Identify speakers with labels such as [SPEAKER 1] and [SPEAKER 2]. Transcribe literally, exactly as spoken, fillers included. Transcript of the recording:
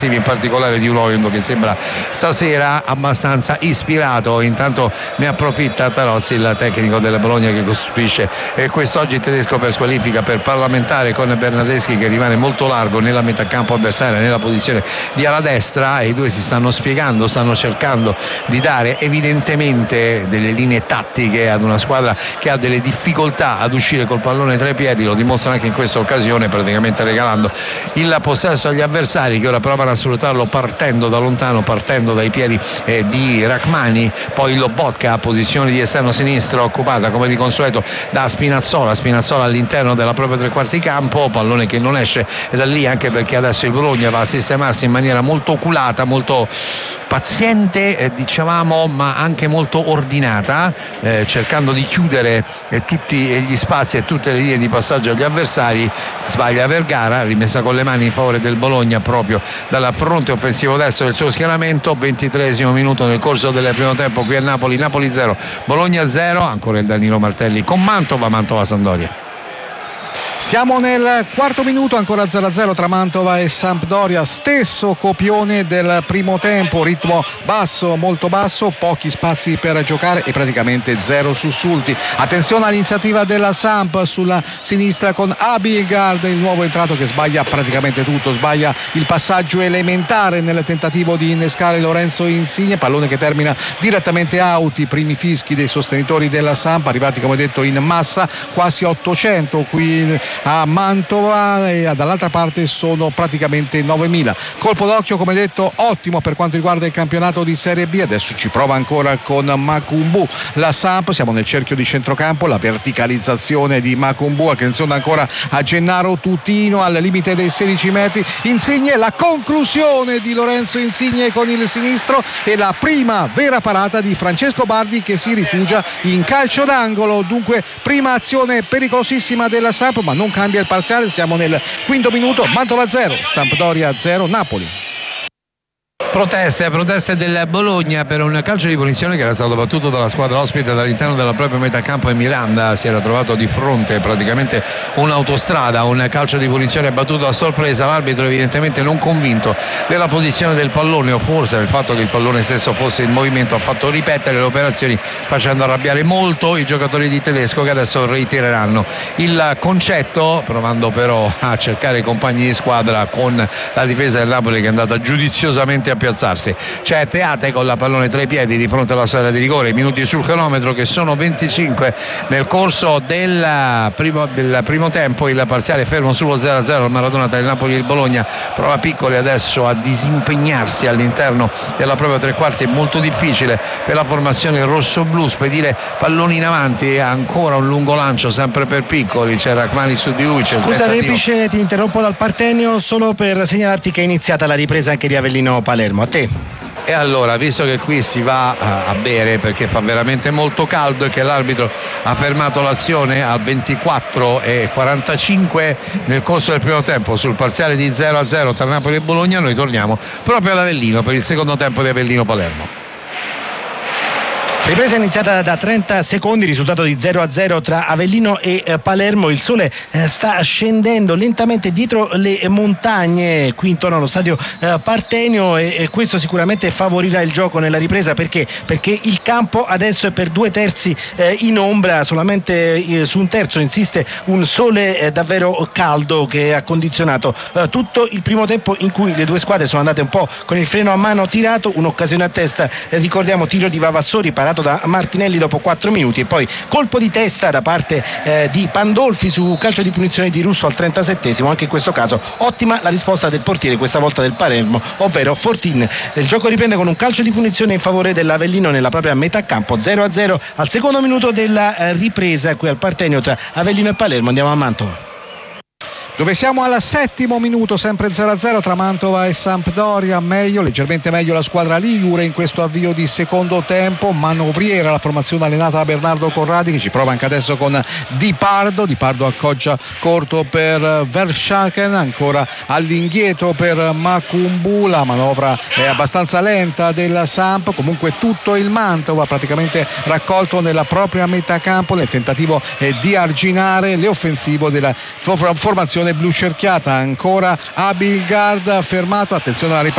[SPEAKER 1] in particolare di un Olmo che sembra stasera abbastanza ispirato. Intanto ne approfitta Tarozzi, il tecnico della Bologna, che costruisce eh, quest'oggi il tedesco per squalifica per parlamentare con Bernardeschi, che rimane molto largo nella metà campo avversaria, nella posizione di ala destra, e i due si stanno spiegando, stanno cercando di dare evidentemente delle linee tattiche ad una squadra che ha delle difficoltà ad uscire col pallone tra i piedi. Lo dimostrano anche in questa occasione, praticamente regalando il possesso agli avversari, che ora provano a sfruttarlo partendo da lontano, partendo dai piedi eh, di Rachmani. Poi Lobotka, posizione di esterno sinistro occupata come di consueto da Spinazzola. Spinazzola all'interno della propria tre quarti campo, pallone che non esce da lì, anche perché adesso il Bologna va a sistemarsi in maniera molto oculata, molto paziente, eh, dicevamo, ma anche molto ordinata, eh, cercando di chiudere eh, tutti gli spazi e tutte le linee di passaggio agli avversari. Sbaglia Vergara, rimessa con le mani in favore del Bologna proprio dal fronte offensivo destro del suo schieramento. Ventitreesimo minuto nel corso del primo tempo qui a Napoli. Napoli zero, Bologna zero. Ancora il Danilo Martelli con Mantova, Mantova Sampdoria.
[SPEAKER 2] Siamo nel quarto minuto, ancora zero a zero tra Mantova e Sampdoria. Stesso copione del primo tempo, ritmo basso, molto basso, pochi spazi per giocare e praticamente zero sussulti. Attenzione all'iniziativa della Samp sulla sinistra con Abildgaard, il nuovo entrato, che sbaglia praticamente tutto, sbaglia il passaggio elementare nel tentativo di innescare Lorenzo Insigne, pallone che termina direttamente out. I primi fischi dei sostenitori della Samp, arrivati come detto in massa, quasi ottocento qui a Mantova, e dall'altra parte sono praticamente novemila. Colpo d'occhio, come detto, ottimo per quanto riguarda il campionato di Serie B. Adesso ci prova ancora con Makumbu la Samp. Siamo nel cerchio di centrocampo, la verticalizzazione di Makumbu, attenzione ancora a Gennaro Tutino al limite dei sedici metri. Insigne, la conclusione di Lorenzo Insigne con il sinistro e la prima vera parata di Francesco Bardi, che si rifugia in calcio d'angolo. Dunque prima azione pericolosissima della Samp, ma non cambia il parziale. Siamo nel quinto minuto, Mantova zero, Sampdoria zero, Napoli.
[SPEAKER 1] Proteste, proteste del Bologna per un calcio di punizione che era stato battuto dalla squadra ospite dall'interno della propria metà campo, e Miranda si era trovato di fronte praticamente un'autostrada. Un calcio di punizione battuto a sorpresa, l'arbitro evidentemente non convinto della posizione del pallone, o forse del fatto che il pallone stesso fosse in movimento, ha fatto ripetere le operazioni, facendo arrabbiare molto i giocatori di Tedesco, che adesso reitereranno il concetto, provando però a cercare i compagni di squadra con la difesa del Napoli, che è andata giudiziosamente a piazzarsi. C'è Teate con la pallone tra i piedi di fronte alla sfera di rigore. I minuti sul cronometro, che sono venticinque nel corso del primo, del primo tempo. Il parziale fermo sullo zero a zero al Maradona tra il Napoli e il Bologna. Prova Piccoli adesso a disimpegnarsi all'interno della propria tre quarti. È molto difficile per la formazione rossoblu spedire palloni in avanti. Ancora un lungo lancio sempre per Piccoli, c'è Rachmani su di lui. C'è
[SPEAKER 3] Scusa Repice, ti interrompo dal Partenio solo per segnalarti che è iniziata la ripresa anche di Avellino Palermo. A te.
[SPEAKER 1] E allora, visto che qui si va a bere perché fa veramente molto caldo, e che l'arbitro ha fermato l'azione al ventiquattro e quarantacinque nel corso del primo tempo sul parziale di zero a zero tra Napoli e Bologna, noi torniamo proprio ad Avellino per il secondo tempo di Avellino Palermo.
[SPEAKER 3] Ripresa iniziata da trenta secondi, risultato di zero a zero tra Avellino e eh, Palermo. Il sole eh, sta scendendo lentamente dietro le montagne qui intorno allo stadio eh, Partenio, e, e questo sicuramente favorirà il gioco nella ripresa, perché perché il campo adesso è per due terzi eh, in ombra, solamente eh, su un terzo insiste un sole eh, davvero caldo, che ha condizionato eh, tutto il primo tempo, in cui le due squadre sono andate un po' con il freno a mano tirato. Un'occasione a testa, eh, ricordiamo, tiro di Vavassori parato da Martinelli dopo quattro minuti, e poi colpo di testa da parte eh, di Pandolfi su calcio di punizione di Russo al trentasettesimo. Anche in questo caso ottima la risposta del portiere, questa volta del Palermo, ovvero Fortin. Il gioco riprende con un calcio di punizione in favore dell'Avellino nella propria metà campo. Zero a zero al secondo minuto della eh, ripresa qui al Partenio tra Avellino e Palermo. Andiamo a Mantova,
[SPEAKER 2] dove siamo al settimo minuto, sempre zero a zero tra Mantova e Sampdoria. Meglio, leggermente meglio la squadra ligure in questo avvio di secondo tempo. Manovriera la formazione allenata da Bernardo Corradi, che ci prova anche adesso con Di Pardo. Di Pardo accoggia corto per Verschaken, ancora all'indietro per Makumbu. La manovra è abbastanza lenta della Samp, comunque tutto il Mantova praticamente raccolto nella propria metà campo nel tentativo di arginare le offensive della formazione blu cerchiata. Ancora Abildgaard fermato, attenzione alla ripartenza